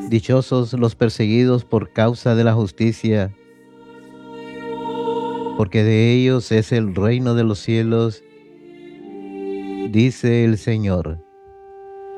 Dichosos los perseguidos por causa de la justicia, porque de ellos es el reino de los cielos, dice el Señor.